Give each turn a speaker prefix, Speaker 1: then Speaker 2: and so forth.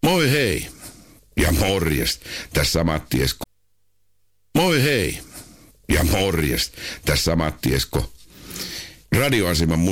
Speaker 1: Moi hei ja morjesta. Tässä Matti Esko. Moi hei ja morjesta. Tässä Matti Esko. Radioaseman